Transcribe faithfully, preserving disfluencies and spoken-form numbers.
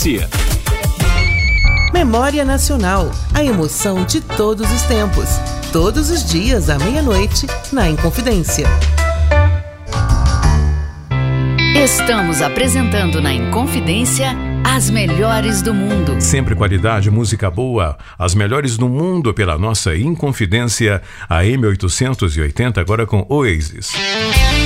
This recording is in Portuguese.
Inconfidência. Memória Nacional, a emoção de todos os tempos. Todos os dias à meia-noite, na Inconfidência. Estamos apresentando na Inconfidência as melhores do mundo. Sempre qualidade, música boa, as melhores do mundo pela nossa Inconfidência, a M oitocentos e oitenta, agora com Oasis.